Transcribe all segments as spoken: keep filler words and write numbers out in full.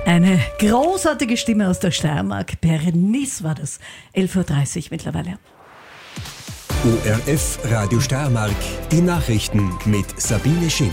Eine großartige Stimme aus der Steiermark. Berenice war das. elf Uhr dreißig mittlerweile. O R F Radio Steiermark, die Nachrichten mit Sabine Schink.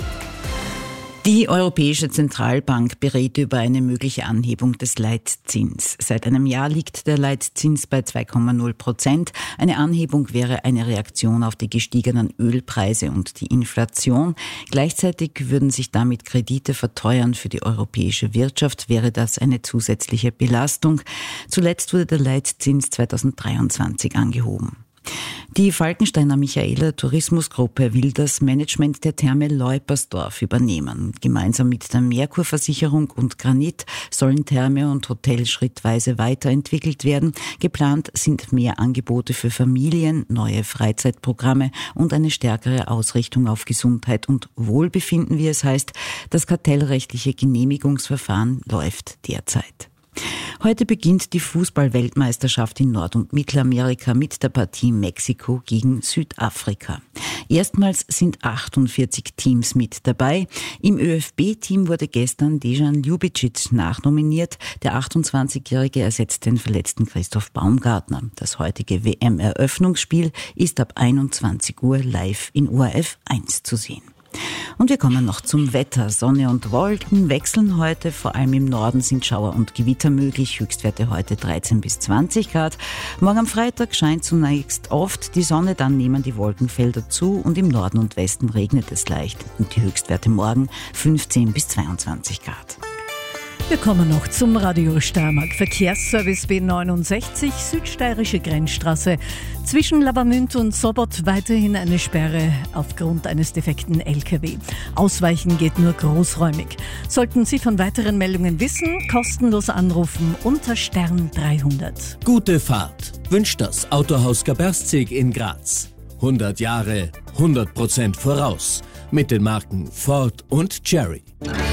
Die Europäische Zentralbank berät über eine mögliche Anhebung des Leitzins. Seit einem Jahr liegt der Leitzins bei zwei Komma null Prozent. Eine Anhebung wäre eine Reaktion auf die gestiegenen Ölpreise und die Inflation. Gleichzeitig würden sich damit Kredite verteuern. Für die europäische Wirtschaft wäre das eine zusätzliche Belastung. Zuletzt wurde der Leitzins zweitausenddreiundzwanzig angehoben. Die Falkensteiner Michaela Tourismusgruppe will das Management der Therme Leupersdorf übernehmen. Gemeinsam mit der Merkur-Versicherung und Granit sollen Therme und Hotel schrittweise weiterentwickelt werden. Geplant sind mehr Angebote für Familien, neue Freizeitprogramme und eine stärkere Ausrichtung auf Gesundheit und Wohlbefinden, wie es heißt. Das kartellrechtliche Genehmigungsverfahren läuft derzeit. Heute beginnt die Fußball-Weltmeisterschaft in Nord- und Mittelamerika mit der Partie Mexiko gegen Südafrika. Erstmals sind achtundvierzig Teams mit dabei. Im ÖFB-Team wurde gestern Dejan Ljubicic nachnominiert. Der achtundzwanzigjährige ersetzt den verletzten Christoph Baumgartner. Das heutige W M-Eröffnungsspiel ist ab einundzwanzig Uhr live in O R F eins zu sehen. Und wir kommen noch zum Wetter. Sonne und Wolken wechseln heute. Vor allem im Norden sind Schauer und Gewitter möglich. Höchstwerte heute dreizehn bis zwanzig Grad. Morgen am Freitag scheint zunächst oft die Sonne, dann nehmen die Wolkenfelder zu und im Norden und Westen regnet es leicht. Und die Höchstwerte morgen fünfzehn bis zweiundzwanzig Grad. Wir kommen noch zum Radio Steiermark. Verkehrsservice B neunundsechzig, Südsteirische Grenzstraße. Zwischen Lavamünd und Sobot weiterhin eine Sperre aufgrund eines defekten L K W. Ausweichen geht nur großräumig. Sollten Sie von weiteren Meldungen wissen, kostenlos anrufen unter Stern dreihundert. Gute Fahrt wünscht das Autohaus Gaberstzig in Graz. hundert Jahre, hundert Prozent voraus. Mit den Marken Ford und Cherry.